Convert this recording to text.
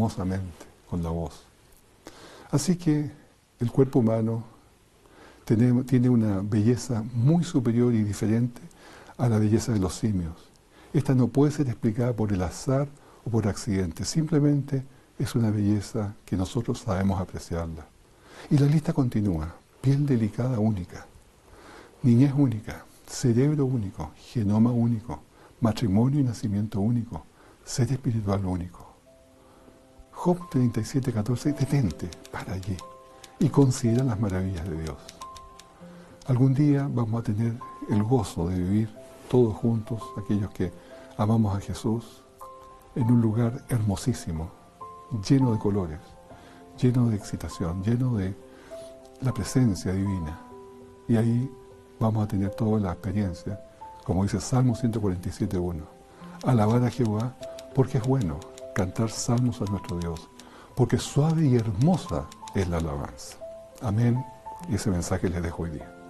hermosamente con la voz. Así que el cuerpo humano tiene una belleza muy superior y diferente a la belleza de los simios. Esta no puede ser explicada por el azar o por accidente, simplemente es una belleza que nosotros sabemos apreciarla. Y la lista continúa: piel delicada única, niñez única, cerebro único, genoma único, matrimonio y nacimiento único, ser espiritual único. Job 37:14, detente, para allí y considera las maravillas de Dios. Algún día vamos a tener el gozo de vivir todos juntos, aquellos que amamos a Jesús, en un lugar hermosísimo, lleno de colores, lleno de excitación, lleno de la presencia divina. Y ahí vamos a tener toda la experiencia, como dice Salmo 147:1. Alabar a Jehová porque es bueno, cantar salmos a nuestro Dios, porque suave y hermosa es la alabanza. Amén, y ese mensaje les dejo hoy día.